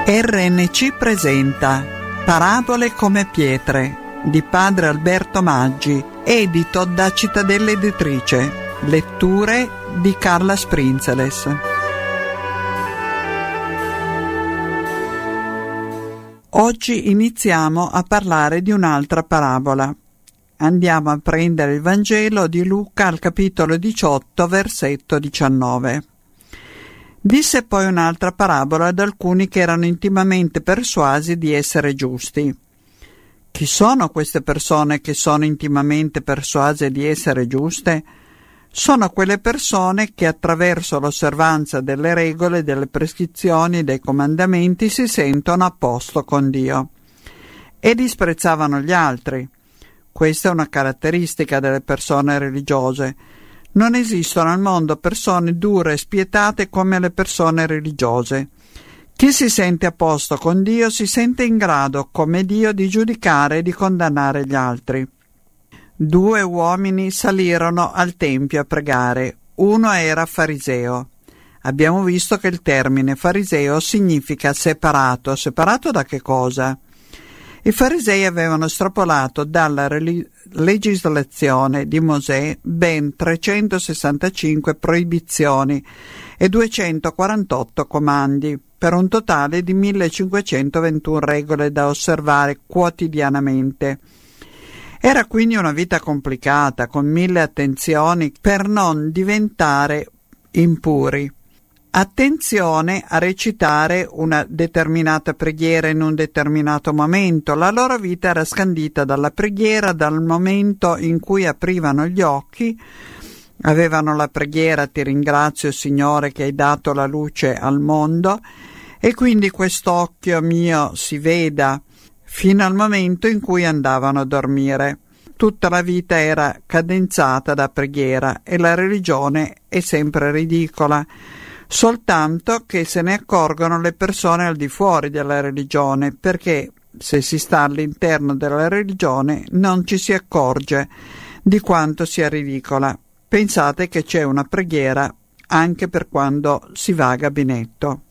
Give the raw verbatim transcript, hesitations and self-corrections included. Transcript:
R N C presenta Parabole come pietre di padre Alberto Maggi, edito da Cittadella Editrice. Letture di Carla Sprinzeles. Oggi iniziamo a parlare di un'altra parabola. Andiamo a prendere il Vangelo di Luca al capitolo diciotto, versetto diciannove. Disse poi un'altra parabola ad alcuni che erano intimamente persuasi di essere giusti. Chi sono queste persone che sono intimamente persuase di essere giuste? Sono quelle persone che attraverso l'osservanza delle regole, delle prescrizioni e dei comandamenti si sentono a posto con Dio e disprezzavano gli altri. Questa è una caratteristica delle persone religiose. Non esistono al mondo persone dure e spietate come le persone religiose. Chi si sente a posto con Dio si sente in grado, come Dio, di giudicare e di condannare gli altri. Due uomini salirono al tempio a pregare. Uno era fariseo. Abbiamo visto che il termine fariseo significa separato. Separato da che cosa? I farisei avevano estrapolato dalla relig- legislazione di Mosè ben trecentosessantacinque proibizioni e duecentoquarantotto comandi, per un totale di millecinquecentoventuno regole da osservare quotidianamente. Era quindi una vita complicata, con mille attenzioni per non diventare impuri. Attenzione a recitare una determinata preghiera in un determinato momento. La loro vita era scandita dalla preghiera dal momento in cui aprivano gli occhi. Avevano la preghiera: ti ringrazio Signore che hai dato la luce al mondo, e quindi quest'occhio mio si veda, fino al momento in cui andavano a dormire. Tutta la vita era cadenzata da preghiera e la religione è sempre ridicola, soltanto che se ne accorgono le persone al di fuori della religione, perché se si sta all'interno della religione non ci si accorge di quanto sia ridicola. Pensate che c'è una preghiera anche per quando si va a gabinetto.